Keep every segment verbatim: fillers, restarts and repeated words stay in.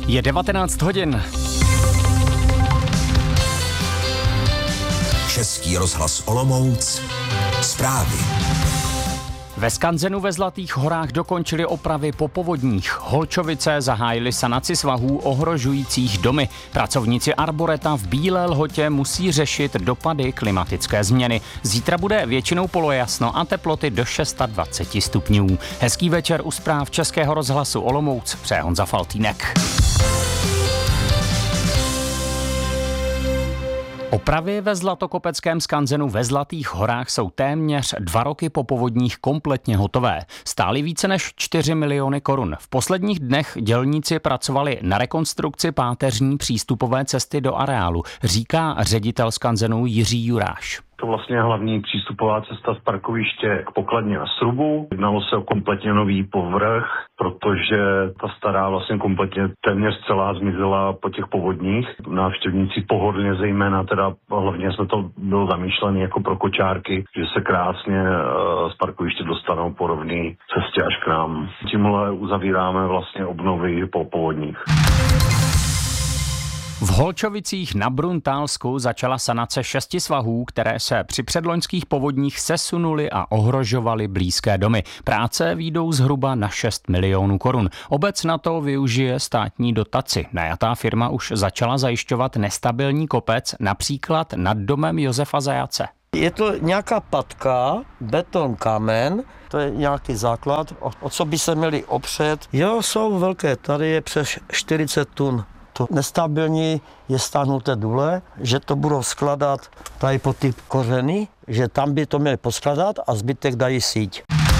Je devatenáct hodin. Český rozhlas Olomouc. Zprávy. Ve skanzenu ve Zlatých horách dokončili opravy po povodních. Holčovice zahájili sanaci svahů ohrožujících domy. Pracovníci Arboreta v Bílé Lhotě musí řešit dopady klimatické změny. Zítra bude většinou polojasno a teploty do dvacet šest stupňů. Hezký večer u zpráv Českého rozhlasu Olomouc přeje Honza Faltýnek. Opravy ve zlatokopeckém skanzenu ve Zlatých horách jsou téměř dva roky po povodních kompletně hotové. Stály více než čtyři miliony korun. V posledních dnech dělníci pracovali na rekonstrukci páteřní přístupové cesty do areálu, říká ředitel skanzenu Jiří Juráš. To vlastně hlavní přístupová cesta z parkoviště k pokladně na Srubu. Jednalo se o kompletně nový povrch, protože ta stará vlastně kompletně téměř celá zmizela po těch povodních. Návštěvníci pohodlně zejména, teda hlavně jsme to bylo zamýšlené jako pro kočárky, že se krásně z parkoviště dostanou po rovné cestě až k nám. Tímhle uzavíráme vlastně obnovy po povodních. V Holčovicích na Bruntálsku začala sanace šesti svahů, které se při předloňských povodních sesunuly a ohrožovaly blízké domy. Práce výjdou zhruba na šest milionů korun. Obec na to využije státní dotaci. Najatá firma už začala zajišťovat nestabilní kopec, například nad domem Josefa Zajace. Je to nějaká patka, beton, kámen, to je nějaký základ, o, o co by se měli opřet. Jo, jsou velké, tady je přes čtyřicet tun. To nestabilní je stáhnuté důle, že to budou skladat tady po ty kořeny, že tam by to měli poskladat a zbytek dají síť.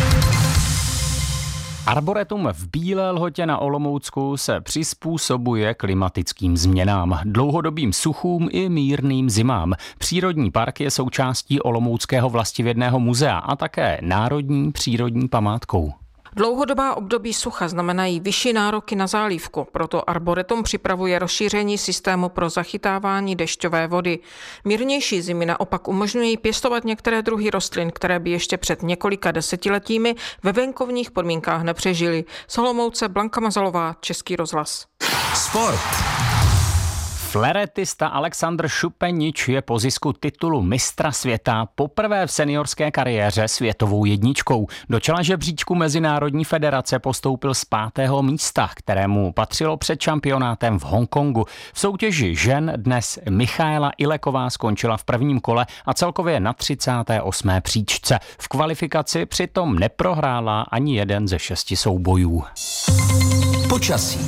Arboretum v Bílé Lhotě na Olomoucku se přizpůsobuje klimatickým změnám, dlouhodobým suchům i mírným zimám. Přírodní park je součástí Olomouckého vlastivědného muzea a také národní přírodní památkou. Dlouhodobá období sucha znamenají vyšší nároky na zálivku, proto Arboretum připravuje rozšíření systému pro zachytávání dešťové vody. Mírnější zimy naopak umožňují pěstovat některé druhy rostlin, které by ještě před několika desetiletími ve venkovních podmínkách nepřežily. Z Olomouce Blanka Mazalová, Český rozhlas. Sport. Fléretista Alexandr Šupenič je po zisku titulu mistra světa poprvé v seniorské kariéře světovou jedničkou. Do čela žebříčku Mezinárodní federace postoupil z pátého místa, kterému patřilo před šampionátem v Hongkongu. V soutěži žen dnes Michaela Ileková skončila v prvním kole a celkově na třicáté osmé příčce. V kvalifikaci přitom neprohrála ani jeden ze šesti soubojů. Počasí.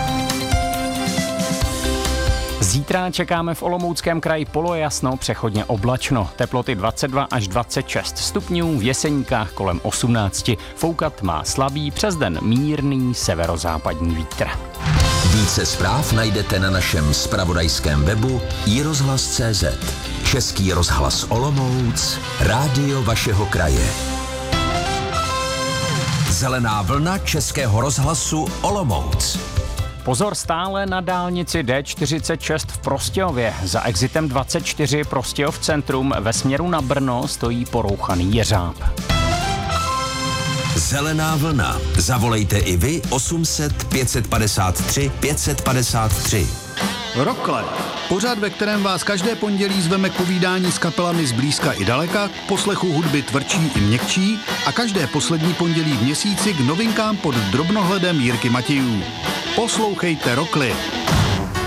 Zítra čekáme v Olomouckém kraji polojasno, přechodně oblačno. Teploty dvacet dva až dvacet šest stupňů, v Jeseníkách kolem osmnáct. Foukat má slabý, přes den mírný severozápadní vítr. Více zpráv najdete na našem zpravodajském webu i rozhlas tečka cé zet. Český rozhlas Olomouc, rádio vašeho kraje. Zelená vlna Českého rozhlasu Olomouc. Pozor stále na dálnici D čtyřicet šest v Prostějově. Za exitem dvacet čtyři Prostějov centrum ve směru na Brno stojí porouchaný jeřáb. Zelená vlna. Zavolejte i vy osm set pět set padesát tři pět set padesát tři. Rokle. Pořad, ve kterém vás každé pondělí zveme k povídání s kapelami z blízka i daleka, k poslechu hudby tvrdší i měkčí a každé poslední pondělí v měsíci k novinkám pod drobnohledem Jirky Matějů. Poslouchejte Rokly.